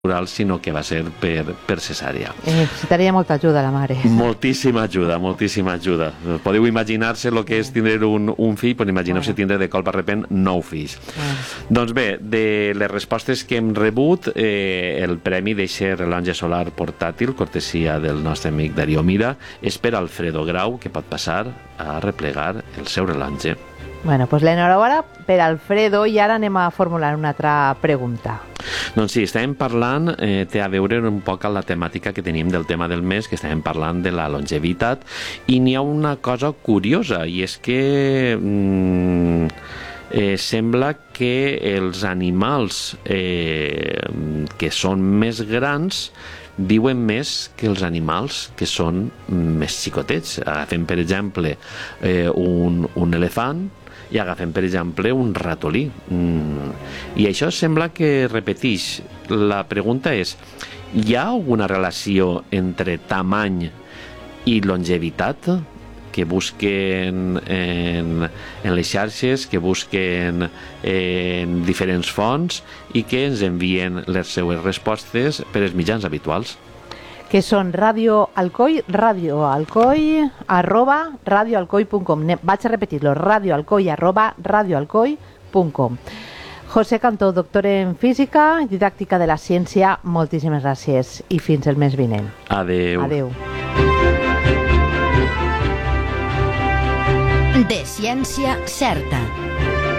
natural, sinó que va ser per cesària. Necessitaria molta ajuda la mare. Moltíssima ajuda, moltíssima ajuda. Podeu imaginar-se el que és tindre un fill, però imagineu-se tindre de colp a repent 9 fills. Doncs bé, de les respostes que hem rebut, el premi d'eixe rellotge solar portàtil, cortesia del nostre amic Darío Mira, és per Alfredo Grau, que pot passar a replegar el seu rellotge. Bueno, doncs l'enhorabona per Alfredo, i ara anem a formular una altra pregunta. Doncs sí, estàvem parlant, té a veure un poc amb la temàtica que tenim del tema del mes, que estàvem parlant de la longevitat, i n'hi ha una cosa curiosa, i és que sembla que els animals que són més grans viuen més que els animals que són més xicotets. Agafem, per exemple, un elefant, i agafem, per exemple, un ratolí. I això sembla que repeteix. La pregunta és, hi ha alguna relació entre tamany i longevitat? Que busquen en les xarxes, que busquen en diferents fonts i que ens envien les seues respostes per els mitjans habituals. Que són Radio Alcoi, radioalcoi.com. Vaig a repetir-lo, radioalcoi@radioalcoi.com. José Cantó, doctor en Física i Didàctica de la Ciència, moltíssimes gràcies i fins el mes vinent. Adeu. Adeu. De ciència certa.